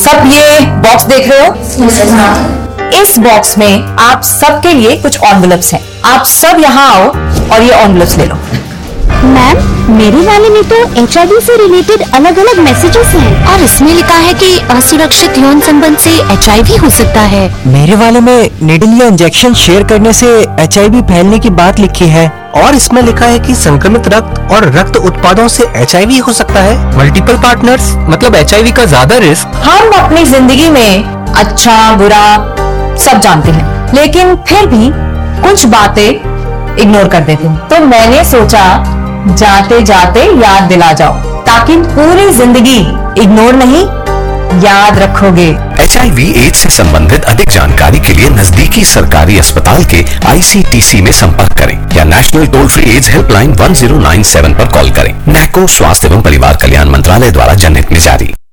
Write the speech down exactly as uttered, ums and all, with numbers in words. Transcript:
सब ये बॉक्स देख रहे हो? इस बॉक्स में आप सबके लिए कुछ एनवेलप्स हैं। आप सब यहाँ आओ और ये एनवेलप्स ले लो। मैम, मेरे वाले में तो एच आई वी से रिलेटेड अलग अलग मैसेजेस हैं और इसमें लिखा है कि असुरक्षित यौन संबंध से एच आई वी हो सकता है। मेरे वाले में निडल या इंजेक्शन शेयर करने से एच आई वी फैलने की बात लिखी है और इसमें लिखा है कि संक्रमित रक्त और रक्त उत्पादों से एच आई वी हो सकता है। मल्टीपल पार्टनर्स मतलब एच आई वी का ज्यादा रिस्क। हम अपनी जिंदगी में अच्छा बुरा सब जानते हैं, लेकिन फिर भी कुछ बातें इग्नोर कर देते हैं। तो मैंने सोचा जाते जाते याद दिला जाओ, ताकि पूरी जिंदगी इग्नोर नहीं याद रखोगे। एच आई वी एड्स से संबंधित अधिक जानकारी के लिए नजदीकी सरकारी अस्पताल के आई सी टी सी में संपर्क करें या national toll free ads helpline one zero nine seven पर कॉल करें। नैको स्वास्थ्य एवं परिवार कल्याण मंत्रालय द्वारा जनहित में जारी।